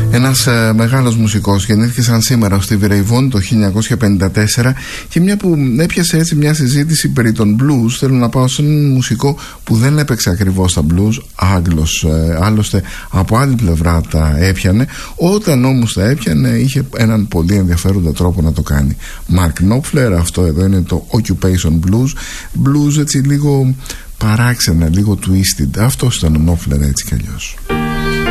Ένας μεγάλος μουσικός γεννήθηκε σαν σήμερα ο Stevie Ray Vaughan το 1954, και μια που έπιασε έτσι μια συζήτηση περί των blues, θέλω να πάω σε έναν μουσικό που δεν έπαιξε ακριβώς τα blues, Άγγλος, άλλωστε από άλλη πλευρά τα έπιανε. Όταν όμως τα έπιανε είχε έναν πολύ ενδιαφέροντα τρόπο να το κάνει. Mark Knopfler, αυτό εδώ είναι το Occupation Blues. Blues έτσι λίγο παράξενα, λίγο twisted. Αυτός ήταν ο Knopfler έτσι κι αλλιώς.